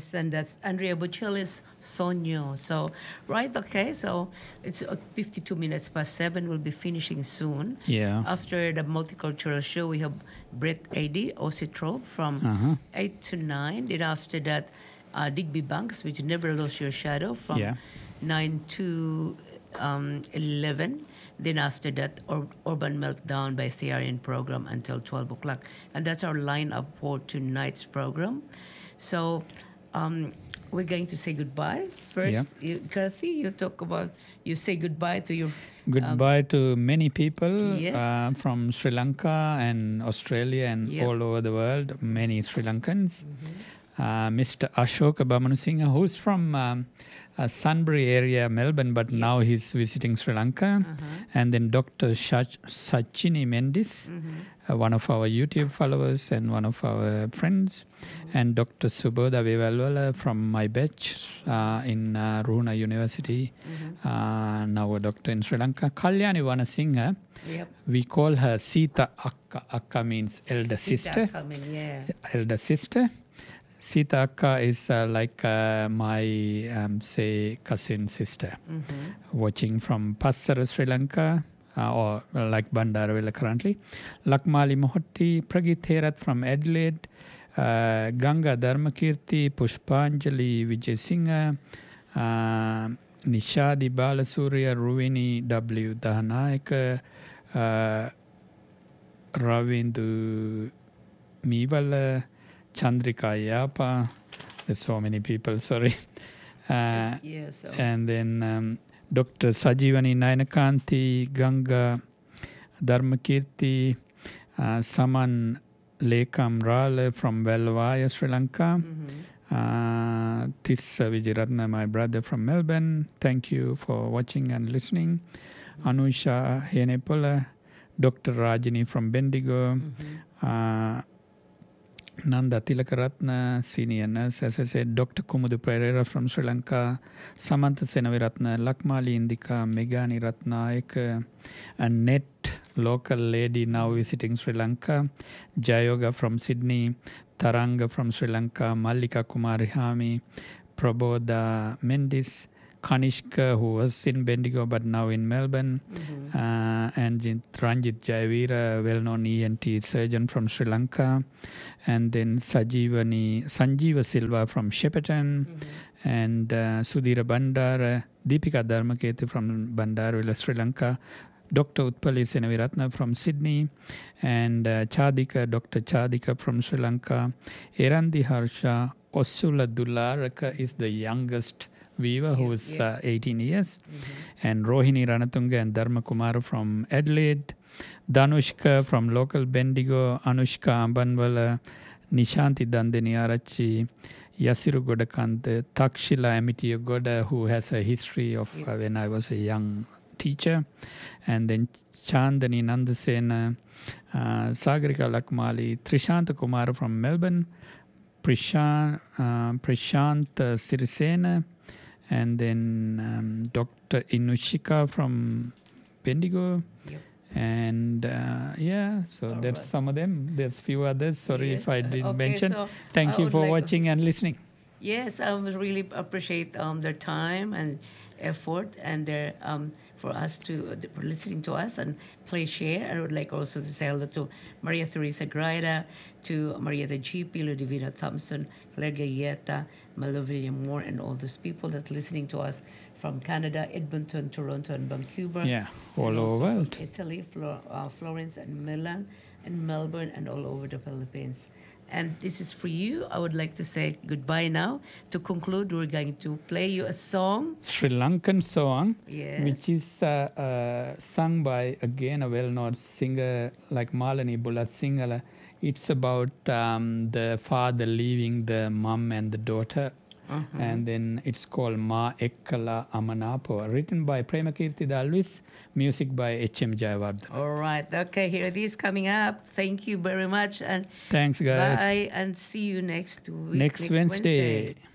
Yes, and that's Andrea Bocelli's Sogno. So, right, okay, so it's 52 minutes past 7. We'll be finishing soon. Yeah. After the multicultural show, we have Brett A.D., Ositrop from 8 to 9. Then after that, Digby Banks, which Never Lose Your Shadow from 9 to 11. Then after that, Urban Meltdown by CRN program until 12 o'clock. And that's our lineup for tonight's program. So we're going to say goodbye. First, Kathy, you say goodbye to your... Goodbye to many people Yes. from Sri Lanka and Australia and all over the world, many Sri Lankans. Mr. Ashoka Bamanusinghe, who's from Sunbury area, Melbourne, but now he's visiting Sri Lanka. And then Dr. Sachini Mendis, one of our YouTube followers and one of our friends. And Dr. Subodha Vivalwala from my batch in Ruhuna University, now a doctor in Sri Lanka. Kalyani Wanasinghe, we call her Sita Akka. Akka means elder sister. Elder sister. Sita Akka is like my, say, cousin sister, watching from Passara, Sri Lanka, or like Bandarawila currently. Lakmali Mohotti, Pragit Herath from Adelaide, Ganga Dharmakirti, Pushpanjali Vijay Nishadi Balasurya, Ruvini W. Dahanayaka, Ravindu Mivala, Chandrika Yapa, there's so many people, sorry. And then Dr. Sajivani Nainakanti, Ganga Dharmakirti, Saman Lekam Rale from Velvaya, Sri Lanka. Tissa Vijayaratna, my brother from Melbourne. Thank you for watching and listening. Anusha Henepola, Dr. Rajini from Bendigo. Nanda Tilakaratna, senior nurse, as I said, Dr. Kumudu Pereira from Sri Lanka, Samantha Senaviratna, Lakmali Indika, Megani Ratnaik, a net local lady now visiting Sri Lanka, Jayoga from Sydney, Taranga from Sri Lanka, Mallika Kumari Hami, Prabodha Mendis, Kanishka, who was in Bendigo but now in Melbourne, and Ranjit Jayavira, well-known ENT surgeon from Sri Lanka, and then Sanjeeva Silva from Shepparton, and Sudhira Bandara, Deepika Dharmakete from Bandarwila, Sri Lanka, Dr. Utpali Senaviratna from Sydney, and Chadika, Dr. Chadika from Sri Lanka, Erandi Harsha, Osula Dularaka is the youngest viewer who is 18 years, and Rohini Ranatunga and Dharma Kumara from Adelaide, Danushka from local Bendigo, Anushka Ambanwala, Nishanti Dandini Arachi, Yasiru Godakant, Takshila Amitiya Goda, who has a history of when I was a young teacher, and then Chandani Nandasena, Sagarika Lakmali, Trishanta Kumara from Melbourne, Prashant Sirisena, and then Dr. Inushika from Bendigo. And so that's some of them. There's few others. Sorry if I didn't mention. So thank you for watching and listening. Yes, I really appreciate their time and effort and their for us to for listening to us and play share. I would like also to say hello to Maria Theresa Graida, to Marietta GP, Ludivina Thompson, Claire Gayeta, Malo William Moore, and all those people that are listening to us from Canada, Edmonton, Toronto, and Vancouver. Yeah, all over the world. Italy, Florence, and Milan, and Melbourne, and all over the Philippines. And this is for you. I would like to say goodbye now. To conclude, we're going to play you a song. Sri Lankan song, which is sung by, again, a well-known singer like Malini Bulat Singhala. It's about the father leaving the mum and the daughter. And then it's called Ma Ekkala Amanapo, written by Premakirti Dalvis, music by H.M. Jayawardena. All right. Okay, here it is coming up. Thank you very much. And thanks, guys. Bye, and see you next week. Next Wednesday.